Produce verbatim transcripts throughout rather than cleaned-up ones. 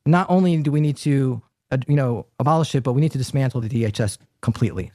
not only do we need to, uh, you know, abolish it, but we need to dismantle the D H S completely.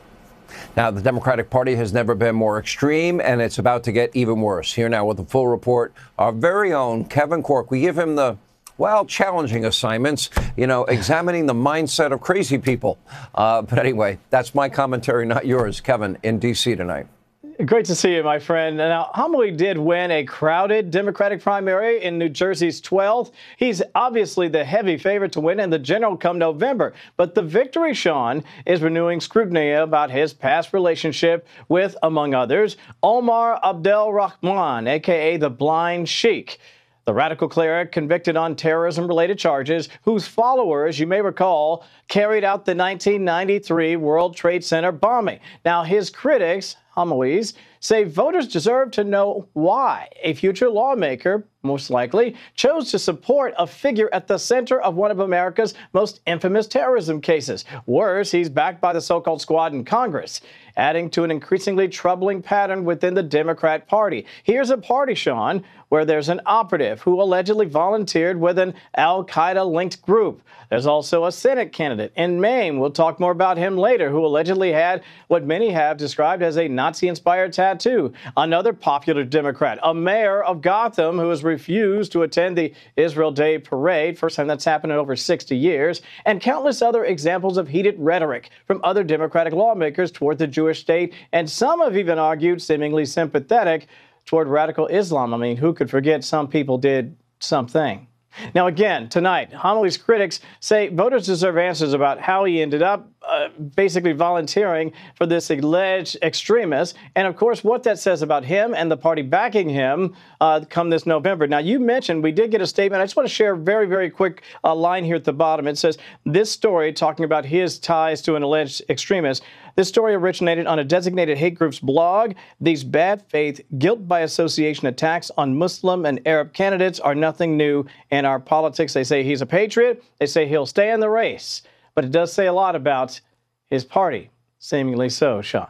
Now, the Democratic Party has never been more extreme, and it's about to get even worse. Here now with the full report, our very own Kevin Corke. We give him the, well, challenging assignments, you know, examining the mindset of crazy people. Uh, but anyway, that's my commentary, not yours. Kevin, in D C tonight. Great to see you, my friend. Now, Homily did win a crowded Democratic primary in New Jersey's twelfth. He's obviously the heavy favorite to win in the general come November. But the victory, Sean, is renewing scrutiny about his past relationship with, among others, Omar Abdel Rahman, a k a the Blind Sheikh, the radical cleric convicted on terrorism-related charges, whose followers, you may recall, carried out the nineteen ninety-three World Trade Center bombing. Now, his critics, Homilies, say voters deserve to know why a future lawmaker, most likely, chose to support a figure at the center of one of America's most infamous terrorism cases. Worse, he's backed by the so-called squad in Congress, adding to an increasingly troubling pattern within the Democrat Party. Here's a party, Sean, where there's an operative who allegedly volunteered with an al-Qaeda-linked group. There's also a Senate candidate in Maine, we'll talk more about him later, who allegedly had what many have described as a Nazi-inspired tattoo. Another popular Democrat, a mayor of Gotham, who has refused to attend the Israel Day parade, first time that's happened in over sixty years, and countless other examples of heated rhetoric from other Democratic lawmakers toward the Jewish state, and some have even argued seemingly sympathetic toward radical Islam. I mean, who could forget some people did something? Now, again, tonight, Homilie's critics say voters deserve answers about how he ended up uh, basically volunteering for this alleged extremist, and, of course, what that says about him and the party backing him uh, come this November. Now, you mentioned we did get a statement. I just want to share a very, very quick uh, line here at the bottom. It says, this story, talking about his ties to an alleged extremist, this story originated on a designated hate group's blog. These bad faith, guilt by association attacks on Muslim and Arab candidates are nothing new in our politics. They say he's a patriot. They say he'll stay in the race. But it does say a lot about his party, seemingly so, Sean.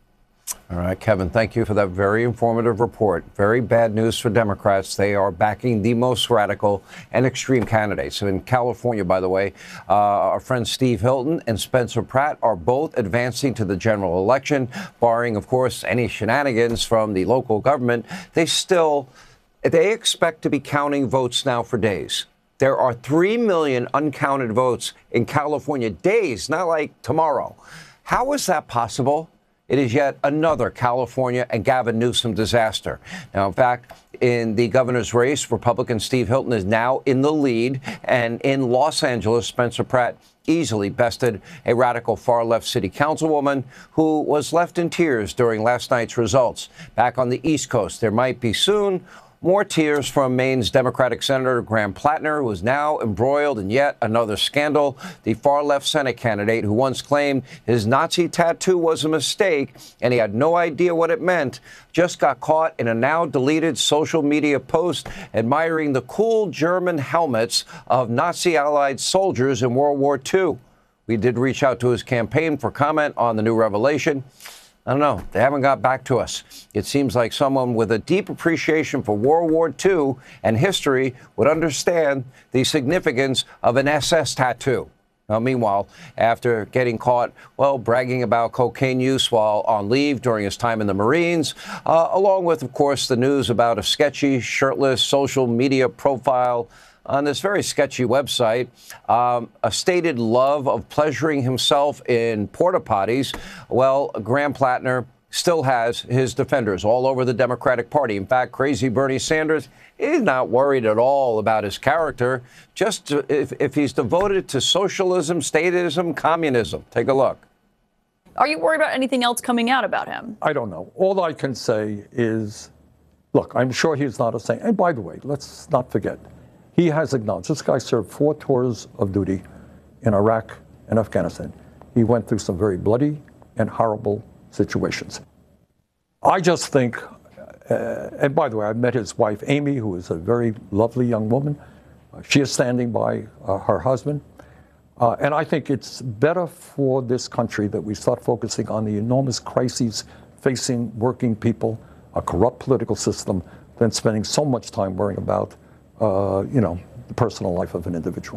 All right, Kevin, thank you for that very informative report. Very bad news for Democrats. They are backing the most radical and extreme candidates. In California, by the way, uh, our friends Steve Hilton and Spencer Pratt are both advancing to the general election, barring, of course, any shenanigans from the local government. They still, they expect to be counting votes now for days. There are three million uncounted votes in California, days, not like tomorrow. How is that possible? It is yet another California and Gavin Newsom disaster. Now, in fact, in the governor's race, Republican Steve Hilton is now in the lead. And in Los Angeles, Spencer Pratt easily bested a radical far-left city councilwoman who was left in tears during last night's results. Back on the East Coast, there might be soon more tears from Maine's Democratic Senator Graham Plattner, who is now embroiled in yet another scandal. The far-left Senate candidate who once claimed his Nazi tattoo was a mistake and he had no idea what it meant, just got caught in a now-deleted social media post admiring the cool German helmets of Nazi-allied soldiers in World War Two. We did reach out to his campaign for comment on the new revelation. I don't know. They haven't got back to us. It seems like someone with a deep appreciation for World War Two and history would understand the significance of an S S tattoo. Now, meanwhile, after getting caught, well, bragging about cocaine use while on leave during his time in the Marines, uh, along with, of course, the news about a sketchy, shirtless social media profile on this very sketchy website, um, a stated love of pleasuring himself in porta potties. Well, Graham Plattner still has his defenders all over the Democratic Party. In fact, crazy Bernie Sanders is not worried at all about his character, just to, if, if he's devoted to socialism, statism, communism. Take a look. Are you worried about anything else coming out about him? I don't know. All I can say is, look, I'm sure he's not a saint. And by the way, let's not forget, he has acknowledged this guy served four tours of duty in Iraq and Afghanistan. He went through some very bloody and horrible situations. I just think, uh, and by the way, I've met his wife, Amy, who is a very lovely young woman. Uh, she is standing by uh, her husband. Uh, and I think it's better for this country that we start focusing on the enormous crises facing working people, a corrupt political system, than spending so much time worrying about Uh, you know, the personal life of an individual.